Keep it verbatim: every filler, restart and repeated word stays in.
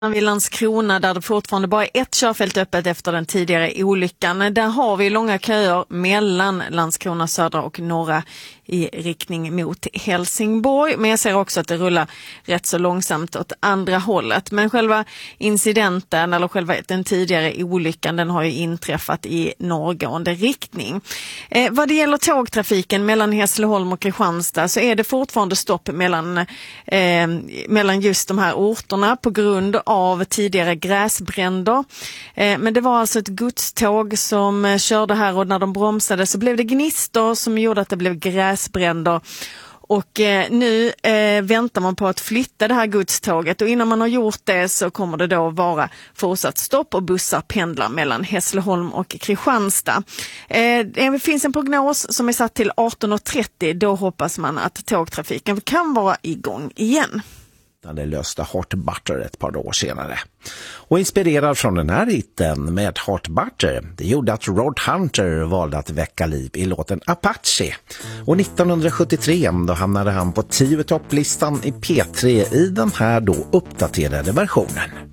Vid Landskrona där det fortfarande bara är ett körfält öppet efter den tidigare olyckan. Där har vi långa köer mellan Landskrona södra och norra i riktning mot Helsingborg. Men jag ser också att det rullar rätt så långsamt åt andra hållet. Men själva incidenten eller själva den tidigare olyckan den har ju inträffat i norrgående riktning. Eh, vad det gäller tågtrafiken mellan Hässleholm och Kristianstad så är det fortfarande stopp mellan, eh, mellan just de här orterna på grund av tidigare gräsbränder. Eh, men det var alltså ett godståg som eh, körde här och när de bromsade så blev det gnistor som gjorde att det blev gräsbränder. Och eh, nu eh, väntar man på att flytta det här godståget och innan man har gjort det så kommer det då vara fortsatt stopp och bussar pendlar mellan Hässleholm och Kristianstad. Eh, det finns en prognos som är satt till arton trettio, då hoppas man att tågtrafiken kan vara igång igen. Det löste Hot Butter ett par år senare. Och inspirerad från den här hitten med Hot Butter, det gjorde att Rod Hunter valde att väcka liv i låten Apache. Och nittonhundrasjuttiotre då hamnade han på tio topplistan i P tre i den här då uppdaterade versionen.